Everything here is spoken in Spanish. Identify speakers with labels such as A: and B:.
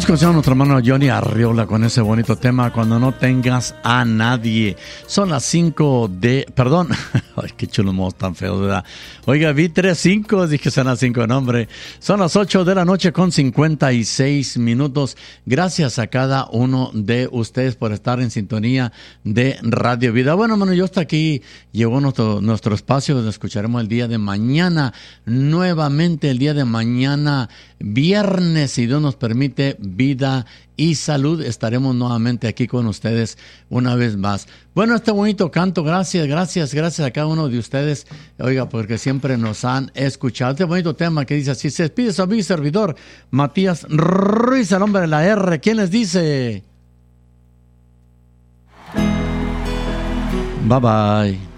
A: Escuchamos a nuestro hermano Johnny Arriola con ese bonito tema, Cuando no tengas a nadie. Son las 5 de... Perdón. Ay, qué chulo modo tan feo, ¿verdad? Oiga, vi 3:05, dije son las 5, no, hombre. Son las 8 de la noche con 56 minutos. Gracias a cada uno de ustedes por estar en sintonía de Radio Vida. Bueno, hermano, yo hasta aquí llegó nuestro espacio donde escucharemos el día de mañana. Nuevamente el día de mañana, viernes, si Dios nos permite, vida y salud. Estaremos nuevamente aquí con ustedes una vez más. Bueno, este bonito canto, gracias a cada uno de ustedes, oiga, porque siempre nos han escuchado. Este bonito tema que dice así: se despide su amigo y servidor, Matías Ruiz, el hombre de la R. ¿Quién les dice? Bye bye.